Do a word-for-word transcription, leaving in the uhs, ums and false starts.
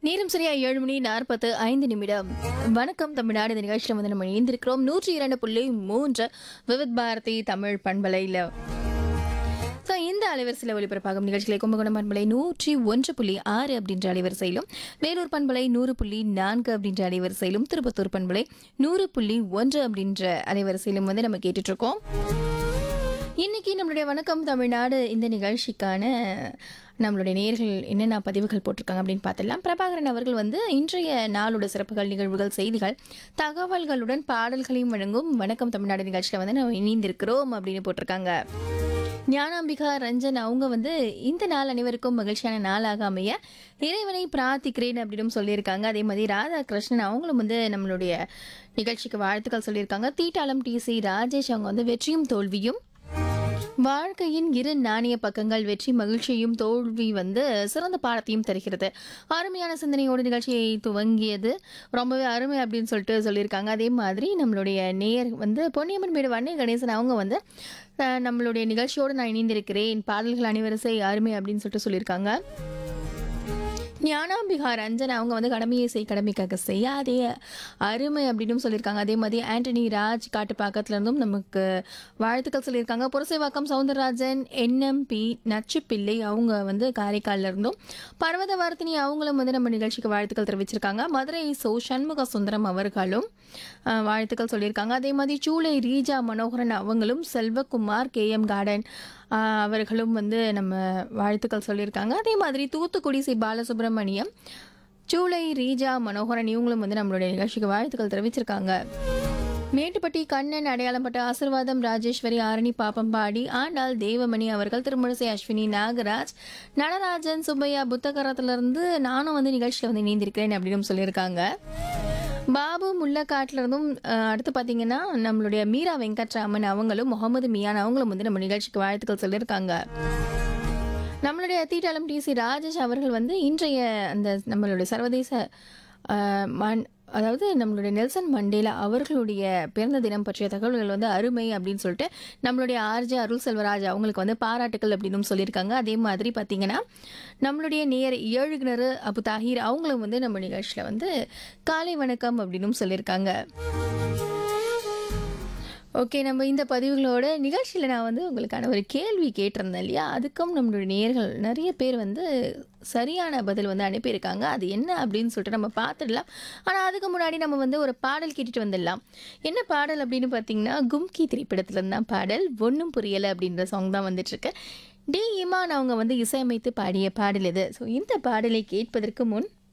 நேரம் சரியா ஏழு மணி நாற்பத்து ஐந்து நிமிடம். வணக்கம் தமிழ்நாடு. இந்த நிகழ்ச்சியில் வந்து நம்ம இணைந்திருக்கிறோம் நூற்றி இரண்டு புள்ளி மூன்று விவித் பாரதி தமிழ் பண்பலையில். ஸோ இந்த அலைவரிசையில் ஒளிபரப்பாகும் நிகழ்ச்சிகளை கும்பகோணம் பண்பலை நூற்றி ஒன்று புள்ளி ஆறு அப்படின்ற அலைவரிசையிலும், வேலூர் பண்பலை நூறு புள்ளி நான்கு அப்படின்ற அலைவரிசையிலும், திருப்பத்தூர் பண்பலை நூறு புள்ளி ஒன்று அப்படின்ற அலைவரிசையிலும் வந்து நம்ம கேட்டுட்டு இருக்கோம். இன்னைக்கு நம்மளுடைய வணக்கம் தமிழ்நாடு இந்த நிகழ்ச்சிக்கான நம்மளுடைய நேயர்கள் என்னென்ன பதிவுகள் போட்டிருக்காங்க அப்படின்னு பார்த்துடலாம். பிரபாகரன் அவர்கள் வந்து இன்றைய நாளோட சிறப்புகள், நிகழ்வுகள், செய்திகள், தகவல்களுடன் பாடல்களையும் வழங்கும் வணக்கம் தமிழ்நாடு நிகழ்ச்சியில் வந்து நம்ம இணைந்திருக்கிறோம் அப்படின்னு போட்டிருக்காங்க. ஞானாம்பிகா ரஞ்சன் அவங்க வந்து இந்த நாள் அனைவருக்கும் மகிழ்ச்சியான நாளாக அமைய இறைவனை பிரார்த்திக்கிறேன் அப்படின்னு சொல்லியிருக்காங்க. அதே மாதிரி ராதாகிருஷ்ணன் அவங்களும் வந்து நம்மளுடைய நிகழ்ச்சிக்கு வாழ்த்துக்கள் சொல்லியிருக்காங்க. தீட்டாளம் டி சி ராஜேஷ் அவங்க வந்து வெற்றியும் தோல்வியும் வாழ்க்கையின் இரு நாணய பக்கங்கள், வெற்றி மகிழ்ச்சியும் தோல்வி வந்து சிறந்த பாடத்தையும் தருகிறது. அருமையான சிந்தனையோட நிகழ்ச்சியை துவங்கியது ரொம்பவே அருமை அப்படின்னு சொல்லிட்டு சொல்லியிருக்காங்க. அதே மாதிரி நம்மளுடைய நேயர் வந்து பொன்னியம்மன் மேடு வண்ணை கணேசன் அவங்க வந்து நம்மளுடைய நிகழ்ச்சியோடு நான் இணைந்திருக்கிறேன், பாடல்கள் அணிவரிசை அருமை அப்படின்னு சொல்லிட்டு சொல்லியிருக்காங்க. ஞானாம்பிகா ரஞ்சன் அவங்க வந்து கடமையை செய் கடமைக்காக செய்யாதே அருமை அப்படின்னு சொல்லியிருக்காங்க. அதே மாதிரி ஆண்டனி ராஜ் காட்டுப்பாக்கத்துல இருந்தும் நமக்கு வாழ்த்துக்கள் சொல்லியிருக்காங்க. புரசைவாக்கம் சவுந்தரராஜன், என்எம்பி நச்சுப்பிள்ளை அவங்க வந்து காரைக்காலில் இருந்தும், பர்வதவர்த்தினி அவங்களும் வந்து நம்ம நிகழ்ச்சிக்கு வாழ்த்துக்கள் தெரிவிச்சிருக்காங்க. மதுரை சோ சண்முக சுந்தரம் அவர்களும் வாழ்த்துக்கள் சொல்லியிருக்காங்க. அதே மாதிரி சூளை ரீஜா மனோகரன் அவங்களும், செல்வகுமார் கே எம் கார்டன் அவர்களும் வந்து நம்ம வாழ்த்துக்கள் சொல்லியிருக்காங்க. அதே மாதிரி தூத்துக்குடி சி பாலசுப்ரமணியம், சூளை ரீஜா மனோகரன் இவங்களும் வந்து நம்மளுடைய நிகழ்ச்சிக்கு வாழ்த்துக்கள் தெரிவிச்சிருக்காங்க. மேட்டுப்பட்டி கண்ணன், அடையாளப்பட்ட ஆசிர்வாதம் ராஜேஸ்வரி, ஆரணி பாப்பம்பாடி, ஆண்டாள் தேவமணி அவர்கள், திருமுழிசை அஸ்வினி, நாகராஜ், நடராஜன், சுப்பையா புத்தகரத்திலிருந்து நானும் வந்து நிகழ்ச்சியில் வந்து இணைந்திருக்கிறேன் அப்படின்னு சொல்லியிருக்காங்க. பாபு முல்லக்காட்டில் இருந்தும், அடுத்து பார்த்தீங்கன்னா நம்மளுடைய மீரா வெங்கட்ராமன் அவங்களும், முகமது மியான் அவங்களும் வந்து நம்ம நிகழ்ச்சிக்கு வாழ்த்துக்கள் சொல்லியிருக்காங்க. நம்மளுடைய தீட்டாளம் டி சி ராஜேஷ் அவர்கள் வந்து இன்றைய அந்த நம்மளுடைய சர்வதேச மண் அதாவது நம்மளுடைய நெல்சன் மண்டேலா அவர்களுடைய பிறந்த தினம் பற்றிய தகவல்கள் வந்து அருமை அப்படின்னு சொல்லிட்டு நம்மளுடைய ஆர்ஜே அருள் செல்வராஜ் அவங்களுக்கு வந்து பாராட்டுக்கள் அப்படின்னு சொல்லியிருக்காங்க. அதே மாதிரி பார்த்தீங்கன்னா நம்மளுடைய நேர் ஏழு கிணறு அபு தாஹீர் அவங்களும் வந்து நம்ம நிகழ்ச்சியில் வந்து காலை வணக்கம் அப்படின்னு சொல்லியிருக்காங்க. ஓகே, நம்ம இந்த பதிவுகளோட நிகழ்ச்சியில் நான் வந்து உங்களுக்கான ஒரு கேள்வி கேட்டிருந்தேன் இல்லையா, அதுக்கும் நம்மளுடைய நேயர்கள் நிறைய பேர் வந்து சரியான பதில் வந்து அனுப்பியிருக்காங்க. அது என்ன அப்படின்னு சொல்லிட்டு நம்ம பார்த்துடலாம். ஆனால் அதுக்கு முன்னாடி நம்ம வந்து ஒரு பாடல் கேட்டுட்டு வந்துடலாம். என்ன பாடல் அப்படின்னு பார்த்தீங்கன்னா, கும்கி திரைப்படத்துலேருந்து தான் பாடல். ஒன்றும் புரியலை அப்படின்ற சாங் தான் வந்துட்டுருக்கு. டி இமான் அவங்க வந்து இசையமைத்து பாடிய பாடல் இது. ஸோ இந்த பாடலை கேட்பதற்கு முன்